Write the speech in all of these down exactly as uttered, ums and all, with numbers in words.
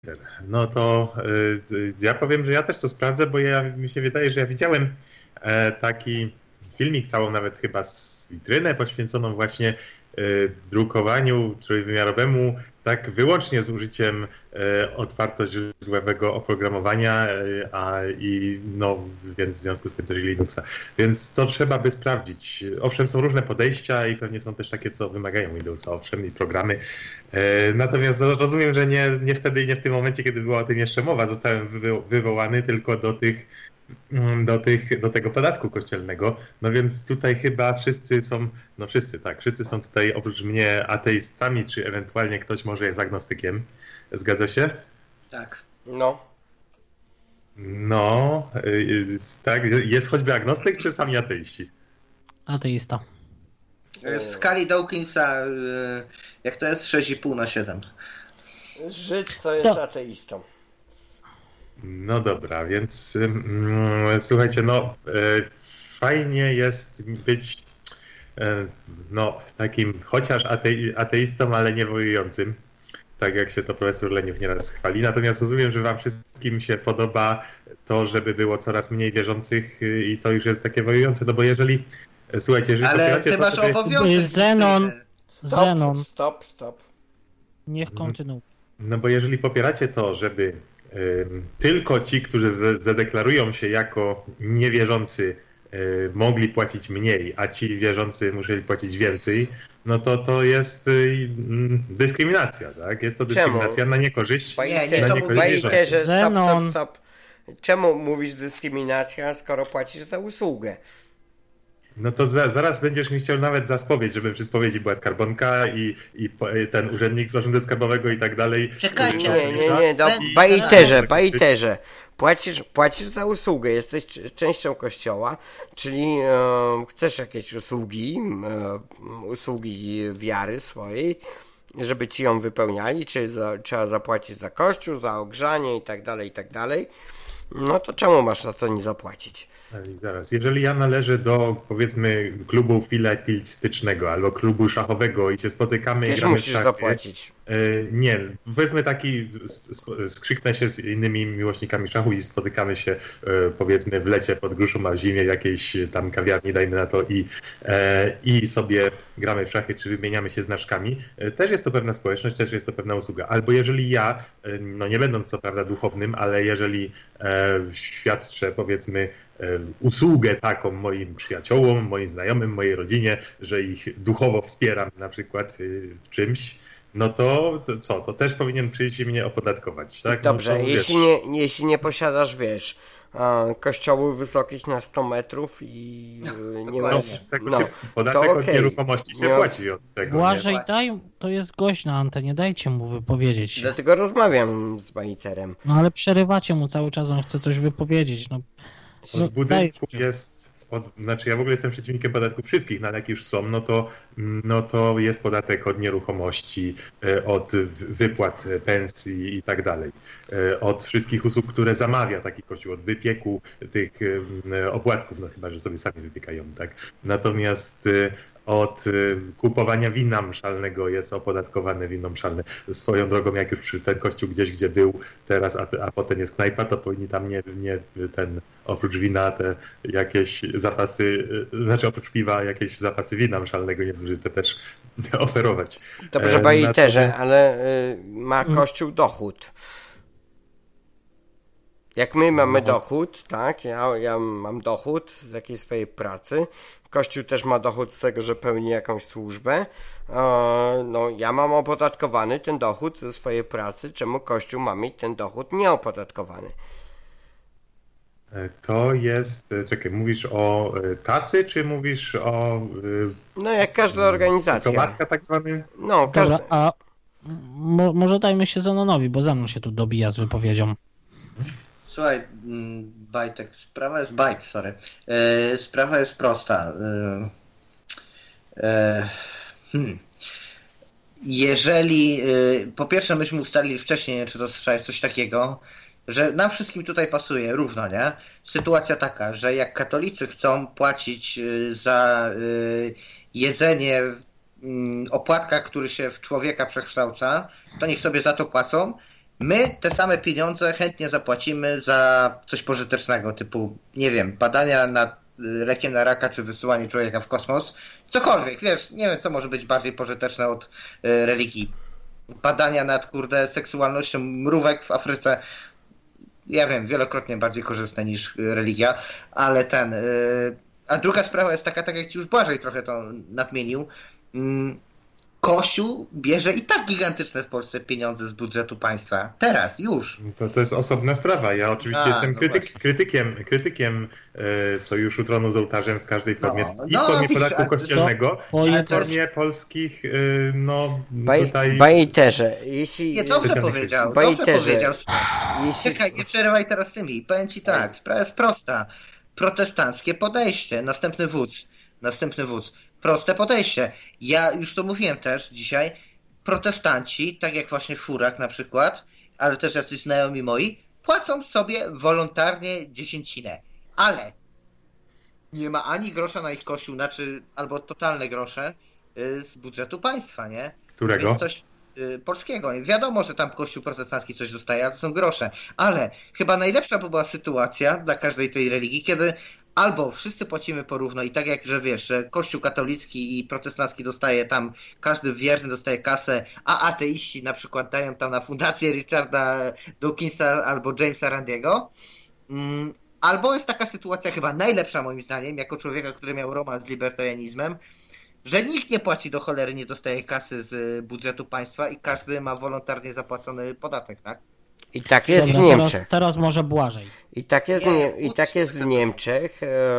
No to y, ja powiem, że ja też to sprawdzę, bo ja, mi się wydaje, że ja widziałem e, taki filmik, całą nawet chyba z witrynę poświęconą właśnie y, drukowaniu trójwymiarowemu, tak wyłącznie z użyciem e, otwartoźródłowego oprogramowania, e, a i no, więc w związku z tym też i Linuxa. Więc to trzeba by sprawdzić. Owszem, są różne podejścia i pewnie są też takie, co wymagają Windowsa, owszem, i programy. E, natomiast rozumiem, że nie, nie wtedy i nie w tym momencie, kiedy była o tym jeszcze mowa, zostałem wywo- wywołany tylko do tych do, tych, do tego podatku kościelnego. No więc tutaj chyba wszyscy są, no wszyscy tak, wszyscy są tutaj oprócz mnie ateistami, czy ewentualnie ktoś może jest agnostykiem. Zgadza się? Tak. No. No, y, tak, jest choćby agnostyk, czy sami ateiści? Ateista. W skali Dawkinsa, jak to jest sześć i pół na siedem. Żyd, co jest To. ateistą. No dobra, więc mm, słuchajcie, no e, fajnie jest być e, no takim chociaż atei, ateistą, ale nie wojującym, tak jak się to profesor Leniów nieraz chwali. Natomiast rozumiem, że wam wszystkim się podoba to, żeby było coraz mniej wierzących i to już jest takie wojujące, no bo jeżeli, słuchajcie, jeżeli Ale popieracie ty to, masz sobie- obowiązek. Zenon. Stop, Zenon. stop, stop. Niech kontynuuje. No bo jeżeli popieracie to, żeby ym, tylko ci, którzy z- zadeklarują się jako niewierzący, y, mogli płacić mniej, a ci wierzący musieli płacić więcej, no to to jest y, mm, dyskryminacja, tak? Jest to dyskryminacja na niekorzyść. Nie, nie, Bajte- to na mówię, niekorzyść Bajterze, stop, stop, Zenon. stop. Czemu mówisz dyskryminacja, skoro płacisz za usługę? No to za, zaraz będziesz mi chciał nawet za spowiedź, żeby przy spowiedzi była skarbonka i, i po- ten urzędnik z urzędu skarbowego i tak dalej. Czekajcie. Nie, nie, nie, do, I- bajterze, bajterze. Płacisz, płacisz za usługę, jesteś c- częścią kościoła, czyli e, chcesz jakieś usługi, e, usługi wiary swojej, żeby ci ją wypełniali, czy za, trzeba zapłacić za kościół, za ogrzanie i tak dalej, i tak dalej. No to czemu masz za to nie zapłacić? Ale zaraz, jeżeli ja należę do, powiedzmy, klubu filatelistycznego albo klubu szachowego i się spotykamy i Też gramy w musisz szachy, zapłacić. e, nie, powiedzmy taki, s- s- skrzyknę się z innymi miłośnikami szachów i spotykamy się, e, powiedzmy, w lecie pod gruszą, a w zimie jakiejś tam kawiarni, dajmy na to, i, e, i sobie gramy w szachy, czy wymieniamy się znaczkami, e, też jest to pewna społeczność, też jest to pewna usługa. Albo jeżeli ja, e, no nie będąc co prawda duchownym, ale jeżeli e, świadczę, powiedzmy, e, usługę taką moim przyjaciołom, moim znajomym, mojej rodzinie, że ich duchowo wspieram na przykład y, w czymś, no to, to co, to też powinien przyjść i mnie opodatkować, tak? Dobrze, no to, jeśli, wiesz, nie, jeśli nie posiadasz, wiesz, e, kościołów wysokich na sto metrów i e, nie no, masz... tego No, się, podatek to od okej. nieruchomości się No. płaci od tego, nie? Błażej, daj, to jest gość na antenie, dajcie mu wypowiedzieć się. Dlatego rozmawiam z Bajterem. No ale przerywacie mu cały czas, on chce coś wypowiedzieć. No, no, Od budynku daj- jest, od, znaczy ja w ogóle jestem przeciwnikiem podatków wszystkich, no ale jak już są, no to, no to jest podatek od nieruchomości, e, od w- wypłat e, pensji i tak dalej. E, Od wszystkich usług, które zamawia taki kościół, od wypieku tych e, opłatków, no chyba, że sobie sami wypiekają, tak. Natomiast e, od e, kupowania wina mszalnego jest opodatkowane wino mszalne. Swoją drogą, jak już przy ten kościół gdzieś, gdzie był teraz, a, a potem jest knajpa, to powinni tam nie, nie ten, oprócz wina te jakieś zapasy, e, znaczy oprócz piwa jakieś zapasy wina mszalnego niezużyte też oferować. Dobrze, E, Bajterze, natomiast- ale y, ma Kościół dochód. Jak my mamy No. dochód, tak, ja, ja mam dochód z jakiejś swojej pracy, Kościół też ma dochód z tego, że pełni jakąś służbę, e, no ja mam opodatkowany ten dochód ze swojej pracy, czemu Kościół ma mieć ten dochód nieopodatkowany? E, To jest, e, czekaj, mówisz o e, tacy, czy mówisz o No jak każda co organizacja. łaska tak zwany? No, każda... Dobra, a mo, może dajmy się Zenonowi, bo ze mną się tu dobija z wypowiedzią. Słuchaj, mm, Bajtek, sprawa jest Bajt, sorry. E, sprawa jest prosta. E, e, hmm. Jeżeli, e, po pierwsze myśmy ustalili wcześniej, nie wiem, czy to słyszałeś, coś takiego, że nam wszystkim tutaj pasuje równo, nie? Sytuacja taka, że jak katolicy chcą płacić e, za e, jedzenie mm, opłatka, który się w człowieka przekształca, to niech sobie za to płacą. My te same pieniądze chętnie zapłacimy za coś pożytecznego, typu, nie wiem, badania nad lekiem na raka, czy wysyłanie człowieka w kosmos. Cokolwiek, wiesz, nie wiem, co może być bardziej pożyteczne od y, religii. Badania nad, kurde, seksualnością mrówek w Afryce. Ja wiem, wielokrotnie bardziej korzystne niż religia, ale ten... Y, a druga sprawa jest taka, tak jak ci już Błażej trochę to nadmienił, y, Kościół bierze i tak gigantyczne w Polsce pieniądze z budżetu państwa. Teraz, już. To, to jest osobna sprawa. Ja oczywiście A, jestem no krytyk, krytykiem, krytykiem e, Sojuszu Tronu z Ołtarzem w każdej formie. No, I no, w formie widzisz, podatku kościelnego, to, i to w formie polskich, e, no Baj, tutaj... Bajterze, jeśli... Nie, dobrze Pytanie powiedział, Bajterze, dobrze powiedział. jeśli... Czekaj, nie przerywaj teraz tymi. Powiem ci tak, sprawa jest prosta. Protestanckie podejście. Następny wódz. Następny wódz. Proste podejście. Ja już to mówiłem też dzisiaj. Protestanci, tak jak właśnie Furak na przykład, ale też jacyś znajomi moi, płacą sobie wolontarnie dziesięcinę. Ale nie ma ani grosza na ich kościół, znaczy albo totalne grosze y, z budżetu państwa, nie? Którego? Więc coś y, polskiego. Wiadomo, że tam kościół protestancki coś dostaje, a to są grosze. Ale chyba najlepsza by była sytuacja dla każdej tej religii, kiedy albo wszyscy płacimy porówno i tak jak, że wiesz, że Kościół katolicki i protestancki dostaje tam, każdy wierny dostaje kasę, a ateiści na przykład dają tam na fundację Richarda Dawkinsa albo Jamesa Randiego. Mm, albo jest taka sytuacja chyba najlepsza moim zdaniem, jako człowieka, który miał romans z libertarianizmem, że nikt nie płaci do cholery, nie dostaje kasy z budżetu państwa i każdy ma wolontarnie zapłacony podatek, tak? I tak jest Dobra, w Niemczech. Teraz, teraz może Błażej. I tak jest, Nie, nie, i tak jest w Niemczech.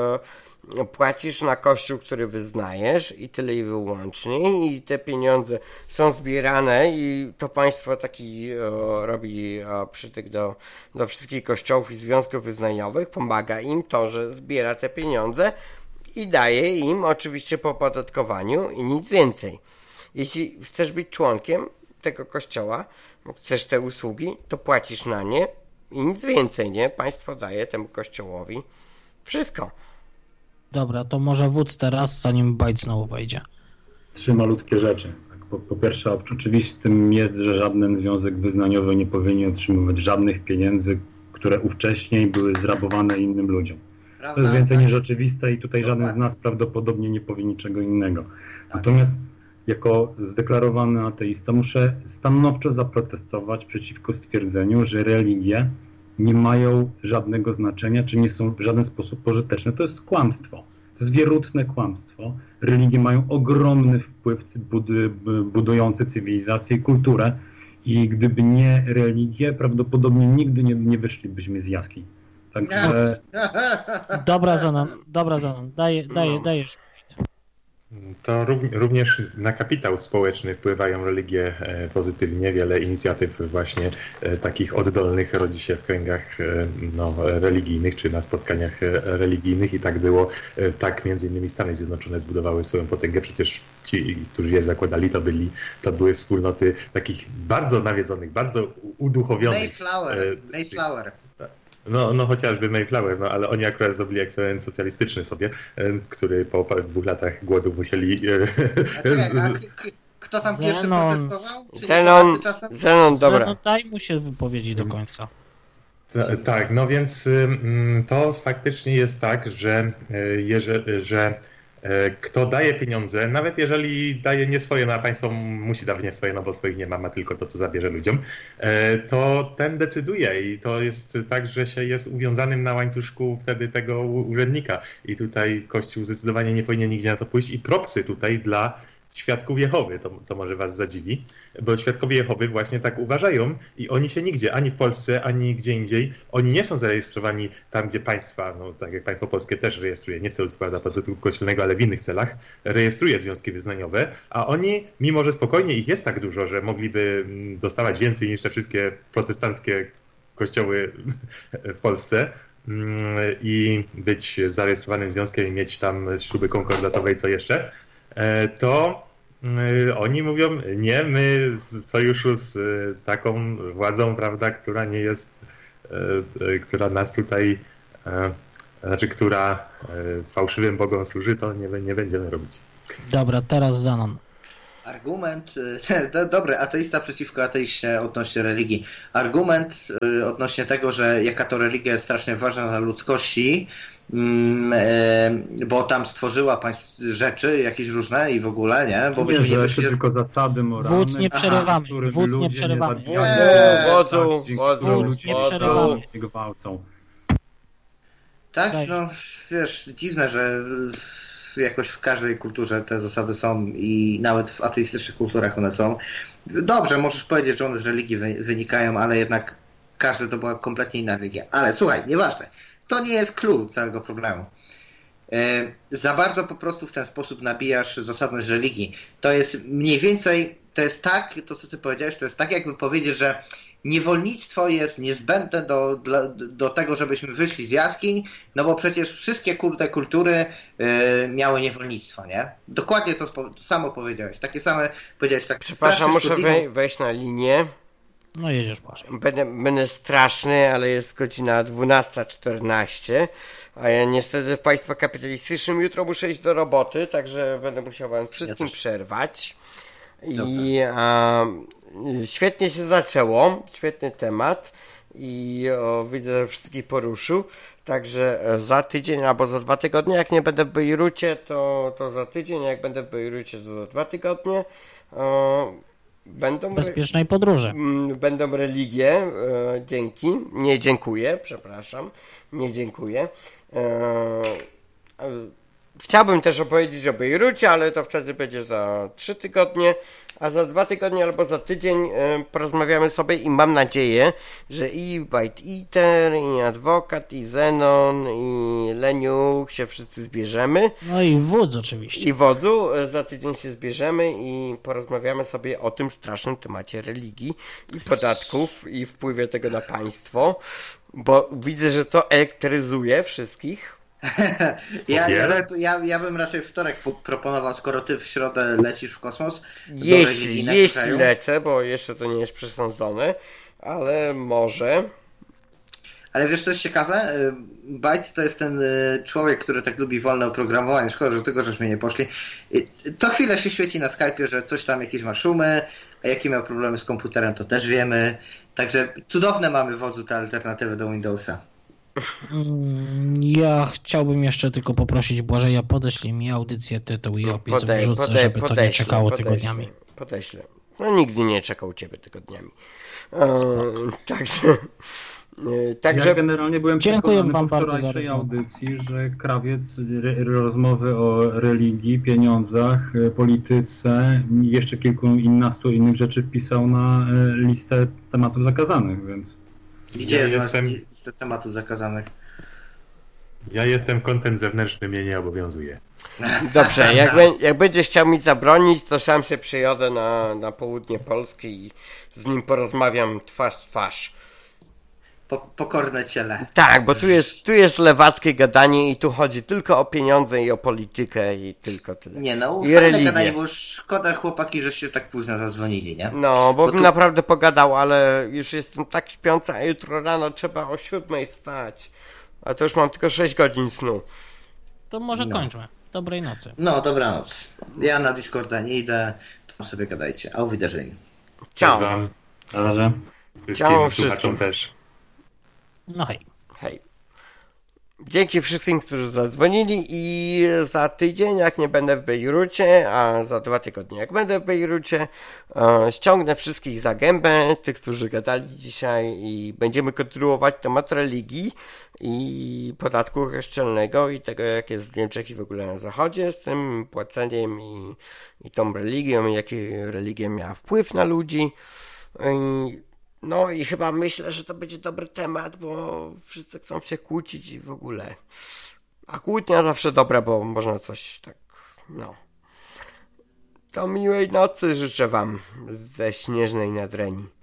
E, płacisz na kościół, który wyznajesz i tyle i wyłącznie. I te pieniądze są zbierane i to państwo taki e, robi e, przytyk do, do wszystkich kościołów i związków wyznaniowych. Pomaga im to, że zbiera te pieniądze i daje im oczywiście po opodatkowaniu i nic więcej. Jeśli chcesz być członkiem tego kościoła, chcesz te usługi, to płacisz na nie i nic więcej, nie? Państwo daje temu kościołowi wszystko. Dobra, to może wódz teraz, zanim Bajt znowu wejdzie. Trzy malutkie rzeczy. Po, po pierwsze, oczywistym jest, że żaden związek wyznaniowy nie powinien otrzymywać żadnych pieniędzy, które ówcześniej były zrabowane innym ludziom. Prawda? To jest więcej Tak. niż oczywiste i tutaj żaden z nas prawdopodobnie nie powie niczego innego. Natomiast jako zdeklarowany ateista muszę stanowczo zaprotestować przeciwko stwierdzeniu, że religie nie mają żadnego znaczenia, czy nie są w żaden sposób pożyteczne. To jest kłamstwo. To jest wierutne kłamstwo. Religie mają ogromny wpływ budujący cywilizację i kulturę i gdyby nie religie, prawdopodobnie nigdy nie, nie wyszlibyśmy z jaskiń. Także... Dobra, Zanon, dobra, Zanon, daję, daję, No. dajesz. To również na kapitał społeczny wpływają religie pozytywnie. Wiele inicjatyw właśnie takich oddolnych rodzi się w kręgach no, religijnych, czy na spotkaniach religijnych i tak było. Tak między innymi Stany Zjednoczone zbudowały swoją potęgę. Przecież ci, którzy je zakładali, to byli, to były wspólnoty takich bardzo nawiedzonych, bardzo uduchowionych. Mayflower, Mayflower. No, no chociażby Mayflower, no ale oni akurat zrobili eksperyment socjalistyczny sobie, który po dwóch latach głodu musieli... A, a, k- kto tam pierwszy Zenon. protestował? Czy nie Zenon, Polacy czasem? Zenon, dobra. Zanon, daj mu się wypowiedzieć do końca. Ta- Tak, no więc ym, to faktycznie jest tak, że, y, jeże, że y, kto daje pieniądze, nawet jeżeli daje nie swoje, no a państwo musi dawać nie swoje, no bo swoich nie ma, ma tylko to, co zabierze ludziom, y, to ten decyduje i to jest tak, że się jest uwiązanym na łańcuszku wtedy tego u- urzędnika i tutaj Kościół zdecydowanie nie powinien nigdzie na to pójść i propsy tutaj dla Świadków Jehowy, to co może was zadziwi, bo Świadkowie Jehowy właśnie tak uważają i oni się nigdzie, ani w Polsce, ani gdzie indziej, oni nie są zarejestrowani tam, gdzie państwa, no tak jak państwo polskie też rejestruje, nie w celu prawda, pobytu kościelnego, ale w innych celach, rejestruje związki wyznaniowe, a oni, mimo że spokojnie ich jest tak dużo, że mogliby dostawać więcej niż te wszystkie protestanckie kościoły w Polsce, i być zarejestrowanym związkiem i mieć tam śluby konkordatowe i co jeszcze, to oni mówią, nie, my z sojuszu z taką władzą, prawda, która nie jest, która nas tutaj, znaczy, która fałszywym bogom służy, to nie, nie będziemy robić. Dobra, teraz Zanon. A Argument, do, dobry, ateista przeciwko ateiście odnośnie religii. Argument y, odnośnie tego, że jaka to religia jest strasznie ważna dla ludzkości, mm, y, bo tam stworzyła państw rzeczy jakieś różne i w ogóle, nie? Bo Nie, byśmy nie że myśleli, to tylko zasady moralne. Wódz nie przerywamy, których wódz nie ludzie przerywamy. zabijają, Nie, tak, wodzu, ci, wodzu, którzy wódz, nie ludzi przerywamy. nie gwałcą. tak, Cześć. no wiesz, dziwne, że w, jakoś w każdej kulturze te zasady są i nawet w ateistycznych kulturach one są. Dobrze, możesz powiedzieć, że one z religii wy, wynikają, ale jednak każda to była kompletnie inna religia. Ale słuchaj, nieważne. To nie jest klucz całego problemu. Yy, za bardzo po prostu w ten sposób nabijasz zasadność religii. To jest mniej więcej, to jest tak, to co ty powiedziałeś, to jest tak jakby powiedzieć, że niewolnictwo jest niezbędne do, dla, do tego, żebyśmy wyszli z jaskiń, no bo przecież wszystkie kurde kultury yy, miały niewolnictwo, nie? Dokładnie to, to samo powiedziałeś. Takie same powiedziałeś. Tak Przepraszam, muszę szkodliwą... wej- wejść na linię. No jedziesz, Błażej. Będę, będę straszny, ale jest godzina dwunasta czternaście, a ja niestety w państwie kapitalistycznym jutro muszę iść do roboty, także będę musiał wam wszystkim Ja przerwać. I a, świetnie się zaczęło, świetny temat i o, widzę, że wszystkich poruszył, także za tydzień albo za dwa tygodnie, jak nie będę w Bejrucie, to, to za tydzień, jak będę w Bejrucie, to za dwa tygodnie. O, Będą, Bezpiecznej podróży. będą religie, e, dzięki, nie dziękuję, przepraszam, nie dziękuję. E, e, chciałbym też opowiedzieć o Bejrucie, ale to wtedy będzie za trzy tygodnie, a za dwa tygodnie albo za tydzień e, porozmawiamy sobie i mam nadzieję, że i White Eater, i Adwokat, i Zenon, i Leniuk się wszyscy zbierzemy. No i wódz oczywiście. I wodzu, e, za tydzień się zbierzemy i porozmawiamy sobie o tym strasznym temacie religii i podatków i wpływie tego na państwo, bo widzę, że to elektryzuje wszystkich. ja, ja, ja, ja bym raczej wtorek proponował, skoro ty w środę lecisz w kosmos. Jeśli, jeśli lecę, bo jeszcze to nie jest przesądzone, ale może. Ale wiesz, co jest ciekawe? Byte to jest ten człowiek, który tak lubi wolne oprogramowanie. Szkoda, że tego żeśmy nie poszli. Co chwilę się świeci na Skype'ie, że coś tam, jakieś ma szumy, a jakie miał problemy z komputerem, to też wiemy. Także cudowne mamy wodzu te alternatywy do Windowsa. Ja chciałbym jeszcze tylko poprosić Błażeja, podeślij mi audycję, tytuł i opis Podej, wrzucę, podej, żeby podeślę, to nie czekało podeślę, tygodniami. Podeślę. No nigdy nie czekał u ciebie tygodniami. E, także... Także ja generalnie byłem dziękuję przekonany wam po bardzo za wczorajszej rozmowę. audycji, że krawiec re, rozmowy o religii, pieniądzach, polityce i jeszcze kilkunastu innych rzeczy wpisał na listę tematów zakazanych, więc... Gdzie ja jest jestem listę tematów zakazanych? Ja jestem kontent zewnętrzny, mnie nie obowiązuje. Dobrze, jak, be, jak będziesz chciał mi zabronić, to sam się przyjadę na, na południe Polski i z nim porozmawiam twarz w twarz. Pokorne ciele. Tak, bo tu jest, tu jest lewackie gadanie i tu chodzi tylko o pieniądze i o politykę i tylko tyle. Nie no, I fajne gadanie, bo szkoda chłopaki, że się tak późno zadzwonili, nie? No, bo, bo bym tu... naprawdę pogadał, ale już jestem tak śpiąca, a jutro rano trzeba o siódmej wstać. A to już mam tylko sześć godzin snu. To może no. kończmy. Dobrej nocy. No, dobranoc. Ja na Discorda nie idę, tam sobie gadajcie. A widzenia. Ciao. Wam, Ale... wszystkim Ciao słuchaczom wszystkim. też. No hej. Hej. Dzięki wszystkim, którzy zadzwonili i za tydzień, jak nie będę w Bejrucie, a za dwa tygodnie, jak będę w Bejrucie, e, ściągnę wszystkich za gębę, tych, którzy gadali dzisiaj i będziemy kontynuować temat religii i podatku chrzeszczelnego i tego, jak jest w Niemczech i w ogóle na Zachodzie z tym płaceniem i, i tą religią, i jaki religia miała wpływ na ludzi. I, No i chyba myślę, że to będzie dobry temat, bo wszyscy chcą się kłócić i w ogóle. A kłótnia zawsze dobra, bo można coś tak, no. To miłej nocy życzę wam ze śnieżnej Nadrenii.